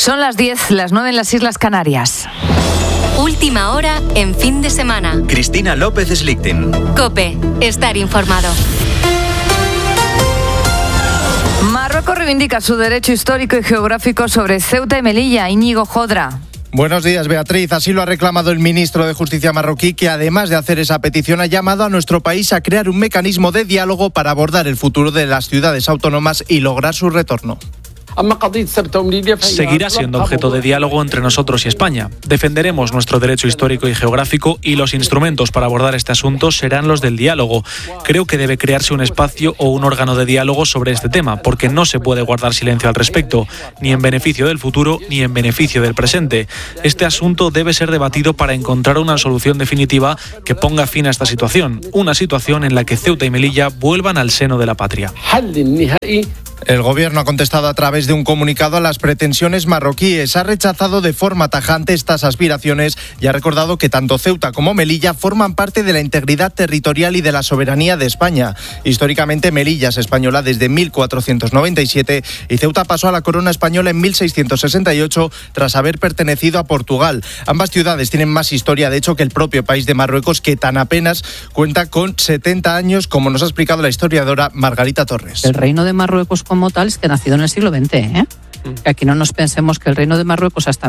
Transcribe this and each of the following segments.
Son las 10, las 9 en las Islas Canarias. Última hora en fin de semana. Cristina López Slichting. COPE. Estar informado. Marruecos reivindica su derecho histórico y geográfico sobre Ceuta y Melilla. Íñigo Jodra. Buenos días, Beatriz. Así lo ha reclamado el ministro de Justicia marroquí, que además de hacer esa petición ha llamado a nuestro país a crear un mecanismo de diálogo para abordar el futuro de las ciudades autónomas y lograr su retorno. Seguirá siendo objeto de diálogo entre nosotros y España. Defenderemos nuestro derecho histórico y geográfico y los instrumentos para abordar este asunto serán los del diálogo. Creo que debe crearse un espacio o un órgano de diálogo sobre este tema, porque no se puede guardar silencio al respecto, ni en beneficio del futuro ni en beneficio del presente. Este asunto debe ser debatido para encontrar una solución definitiva que ponga fin a esta situación, una situación en la que Ceuta y Melilla vuelvan al seno de la patria. El gobierno ha contestado a través de un comunicado a las pretensiones marroquíes. Ha rechazado de forma tajante estas aspiraciones y ha recordado que tanto Ceuta como Melilla forman parte de la integridad territorial y de la soberanía de España. Históricamente, Melilla es española desde 1497 y Ceuta pasó a la corona española en 1668 tras haber pertenecido a Portugal. Ambas ciudades tienen más historia, de hecho, que el propio país de Marruecos, que tan apenas cuenta con 70 años, como nos ha explicado la historiadora Margarita Torres. El reino de Marruecos como tal es que ha nacido en el siglo XX, Aquí no nos pensemos que el reino de Marruecos hasta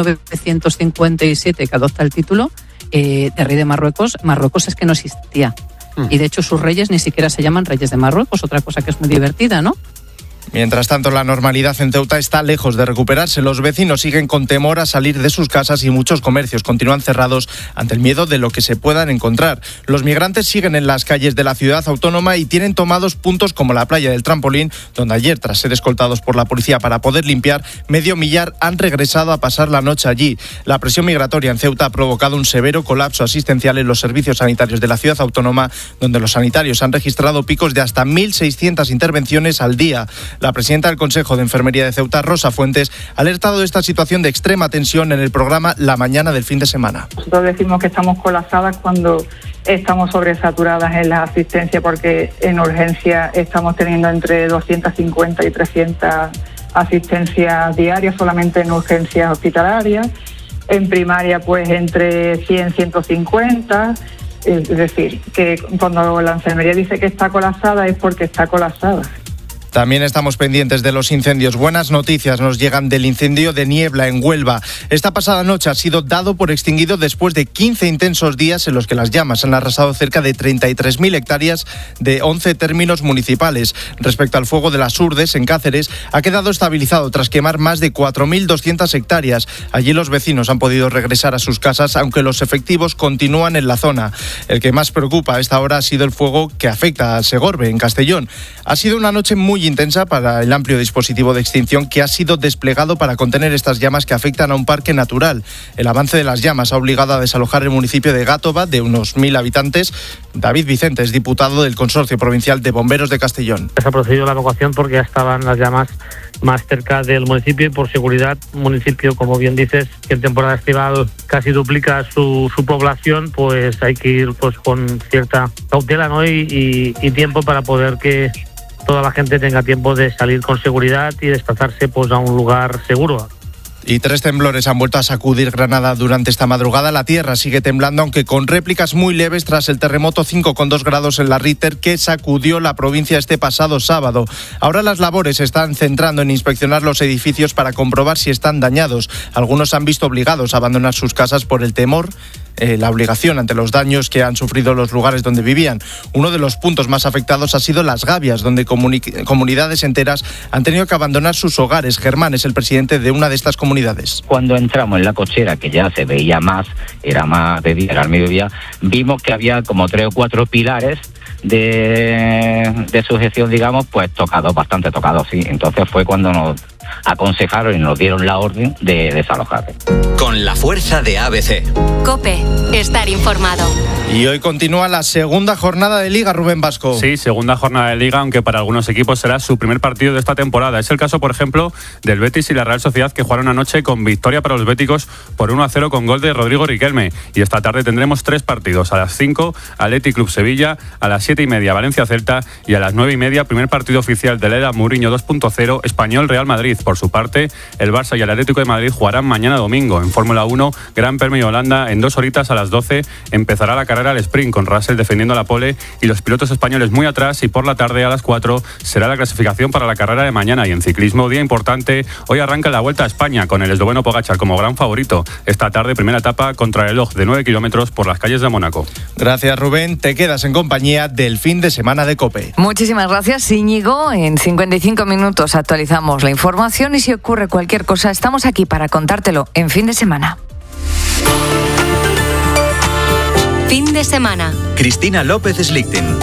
1957, que adopta el título de rey de Marruecos es que no existía. Y de hecho sus reyes ni siquiera se llaman reyes de Marruecos, otra cosa que es muy divertida, ¿no? Mientras tanto, la normalidad en Ceuta está lejos de recuperarse. Los vecinos siguen con temor a salir de sus casas y muchos comercios continúan cerrados ante el miedo de lo que se puedan encontrar. Los migrantes siguen en las calles de la ciudad autónoma y tienen tomados puntos como la playa del Trampolín, donde ayer, tras ser escoltados por la policía para poder limpiar, medio millar han regresado a pasar la noche allí. La presión migratoria en Ceuta ha provocado un severo colapso asistencial en los servicios sanitarios de la ciudad autónoma, donde los sanitarios han registrado picos de hasta 1.600 intervenciones al día. La presidenta del Consejo de Enfermería de Ceuta, Rosa Fuentes, ha alertado de esta situación de extrema tensión en el programa La Mañana del fin de semana. Nosotros decimos que estamos colapsadas cuando estamos sobresaturadas en la asistencia, porque en urgencia estamos teniendo entre 250 y 300 asistencias diarias solamente en urgencias hospitalarias. En primaria, pues entre 100 y 150. Es decir, que cuando la enfermería dice que está colapsada es porque está colapsada. También estamos pendientes de los incendios. Buenas noticias nos llegan del incendio de Niebla en Huelva. Esta pasada noche ha sido dado por extinguido después de 15 intensos días en los que las llamas han arrasado cerca de 33.000 hectáreas de 11 términos municipales. Respecto al fuego de las Urdes, en Cáceres, ha quedado estabilizado tras quemar más de 4.200 hectáreas. Allí los vecinos han podido regresar a sus casas, aunque los efectivos continúan en la zona. El que más preocupa a esta hora ha sido el fuego que afecta a Segorbe, en Castellón. Ha sido una noche muy intensa para el amplio dispositivo de extinción que ha sido desplegado para contener estas llamas que afectan a un parque natural. El avance de las llamas ha obligado a desalojar el municipio de Gátova, de unos 1.000 habitantes. David Vicente es diputado del Consorcio Provincial de Bomberos de Castellón. Se ha procedido la evacuación porque ya estaban las llamas más cerca del municipio y por seguridad, municipio, como bien dices, que en temporada estival casi duplica su población, pues hay que ir pues con cierta cautela, ¿no? y tiempo para poder que toda la gente tenga tiempo de salir con seguridad y desplazarse pues a un lugar seguro. Y 3 temblores han vuelto a sacudir Granada durante esta madrugada. La tierra sigue temblando, aunque con réplicas muy leves tras el terremoto 5,2 grados en la Richter que sacudió la provincia este pasado sábado. Ahora las labores se están centrando en inspeccionar los edificios para comprobar si están dañados. Algunos se han visto obligados a abandonar sus casas por el temor, la obligación ante los daños que han sufrido los lugares donde vivían. Uno de los puntos más afectados ha sido Las Gavias, donde comunidades enteras han tenido que abandonar sus hogares. Germán es el presidente de una de estas comunidades. Cuando entramos en la cochera, que ya se veía más, era más de día, era al mediodía, vimos que había como 3 o 4 pilares de sujeción, digamos, pues tocados, bastante tocados, sí. Entonces fue cuando nos aconsejaron y nos dieron la orden de desalojar. Con la fuerza de ABC. COPE. Estar informado. Y hoy continúa la segunda jornada de Liga, Rubén Vasco. Sí, segunda jornada de Liga, aunque para algunos equipos será su primer partido de esta temporada. Es el caso, por ejemplo, del Betis y la Real Sociedad, que jugaron anoche con victoria para los béticos por 1-0 con gol de Rodrigo Riquelme. Y esta tarde tendremos 3 partidos. A las 5, Athletic Club Sevilla, a las 7:30, Valencia Celta, y a las 9:30, primer partido oficial de la era Mourinho 2.0, Español Real Madrid. Madrid. Por su parte, el Barça y el Atlético de Madrid jugarán mañana domingo. En Fórmula 1, Gran Premio de Holanda, en 2 horitas a las 12 empezará la carrera al sprint, con Russell defendiendo la pole y los pilotos españoles muy atrás, y por la tarde a las 4 será la clasificación para la carrera de mañana. Y en ciclismo, día importante, hoy arranca la Vuelta a España con el esloveno Pogačar como gran favorito. Esta tarde, primera etapa contrarreloj de 9 kilómetros por las calles de Mónaco. Gracias, Rubén. Te quedas en compañía del fin de semana de COPE. Muchísimas gracias, Íñigo. En 55 minutos actualizamos la información y si ocurre cualquier cosa, estamos aquí para contártelo en fin de semana. Fin de semana. Cristina López Slichting.